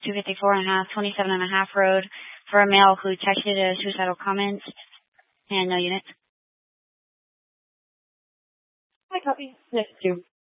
254.5, 27.5 road for a male who texted suicidal comments and no units. I copy. Yes, 2.